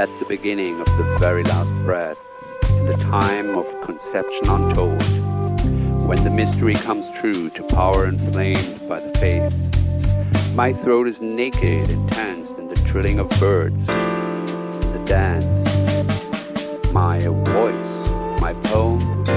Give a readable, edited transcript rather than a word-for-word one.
at the beginning of the very last breath, in the time of conception untold, when the mystery comes true to power inflamed by the faith. My throat is naked and tensed in the trilling of birds, the dance, my voice, my poem,